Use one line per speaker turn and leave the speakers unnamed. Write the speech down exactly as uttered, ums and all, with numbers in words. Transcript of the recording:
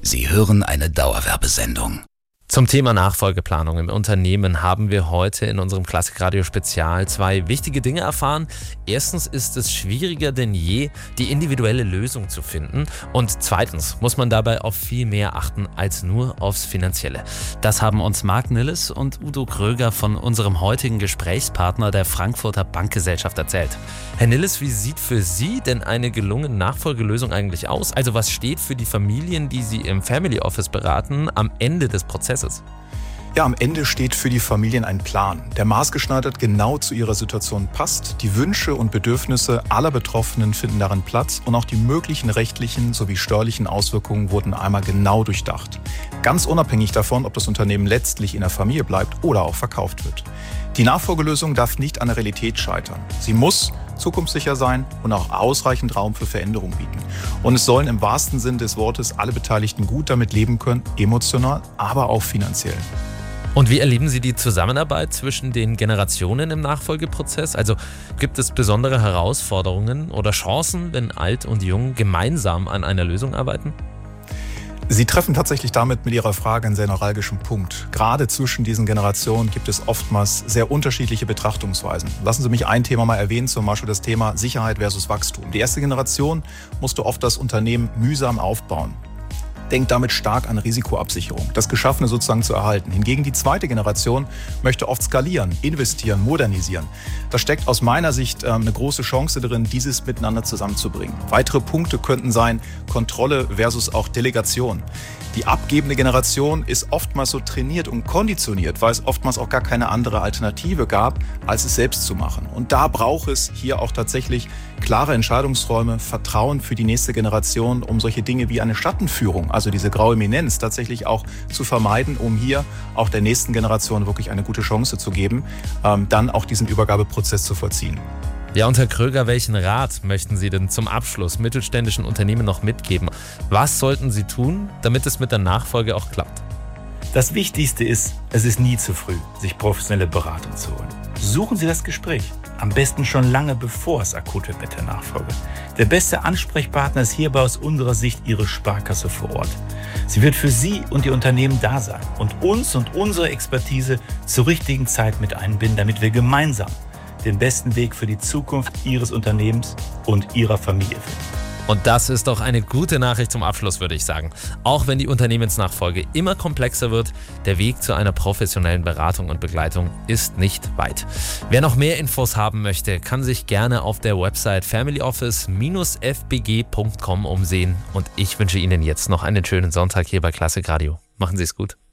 Sie hören eine Dauerwerbesendung.
Zum Thema Nachfolgeplanung im Unternehmen haben wir heute in unserem Klassikradio-Spezial zwei wichtige Dinge erfahren. Erstens ist es schwieriger denn je, die individuelle Lösung zu finden. Und zweitens muss man dabei auf viel mehr achten als nur aufs Finanzielle. Das haben uns Marc Nilles und Udo Kröger von unserem heutigen Gesprächspartner der Frankfurter Bankgesellschaft erzählt. Herr Nilles, wie sieht für Sie denn eine gelungene Nachfolgelösung eigentlich aus? Also was steht für die Familien, die Sie im Family Office beraten, am Ende des Prozesses?
Ja, am Ende steht für die Familien ein Plan, der maßgeschneidert genau zu ihrer Situation passt. Die Wünsche und Bedürfnisse aller Betroffenen finden darin Platz und auch die möglichen rechtlichen sowie steuerlichen Auswirkungen wurden einmal genau durchdacht. Ganz unabhängig davon, ob das Unternehmen letztlich in der Familie bleibt oder auch verkauft wird. Die Nachfolgelösung darf nicht an der Realität scheitern. Sie muss zukunftssicher sein und auch ausreichend Raum für Veränderung bieten. Und es sollen im wahrsten Sinn des Wortes alle Beteiligten gut damit leben können, emotional, aber auch finanziell.
Und wie erleben Sie die Zusammenarbeit zwischen den Generationen im Nachfolgeprozess? Also gibt es besondere Herausforderungen oder Chancen, wenn Alt und Jung gemeinsam an einer Lösung arbeiten?
Sie treffen tatsächlich damit mit Ihrer Frage einen sehr neuralgischen Punkt. Gerade zwischen diesen Generationen gibt es oftmals sehr unterschiedliche Betrachtungsweisen. Lassen Sie mich ein Thema mal erwähnen, zum Beispiel das Thema Sicherheit versus Wachstum. Die erste Generation musste oft das Unternehmen mühsam aufbauen. Denkt damit stark an Risikoabsicherung, das Geschaffene sozusagen zu erhalten. Hingegen die zweite Generation möchte oft skalieren, investieren, modernisieren. Da steckt aus meiner Sicht äh, eine große Chance drin, dieses miteinander zusammenzubringen. Weitere Punkte könnten sein Kontrolle versus auch Delegation. Die abgebende Generation ist oftmals so trainiert und konditioniert, weil es oftmals auch gar keine andere Alternative gab, als es selbst zu machen. Und da braucht es hier auch tatsächlich klare Entscheidungsräume, Vertrauen für die nächste Generation, um solche Dinge wie eine Schattenführung, also diese graue Eminenz, tatsächlich auch zu vermeiden, um hier auch der nächsten Generation wirklich eine gute Chance zu geben, ähm, dann auch diesen Übergabeprozess zu vollziehen.
Ja, und Herr Kröger, welchen Rat möchten Sie denn zum Abschluss mittelständischen Unternehmen noch mitgeben? Was sollten sie tun, damit es mit der Nachfolge auch klappt?
Das Wichtigste ist, es ist nie zu früh, sich professionelle Beratung zu holen. Suchen Sie das Gespräch. Am besten schon lange bevor es akut wird mit der Nachfolge. Der beste Ansprechpartner ist hierbei aus unserer Sicht Ihre Sparkasse vor Ort. Sie wird für Sie und Ihr Unternehmen da sein und uns und unsere Expertise zur richtigen Zeit mit einbinden, damit wir gemeinsam den besten Weg für die Zukunft Ihres Unternehmens und Ihrer Familie finden.
Und das ist doch eine gute Nachricht zum Abschluss, würde ich sagen. Auch wenn die Unternehmensnachfolge immer komplexer wird, der Weg zu einer professionellen Beratung und Begleitung ist nicht weit. Wer noch mehr Infos haben möchte, kann sich gerne auf der Website family office dash f b g punkt com umsehen. Und ich wünsche Ihnen jetzt noch einen schönen Sonntag hier bei Klassikradio. Machen Sie es gut.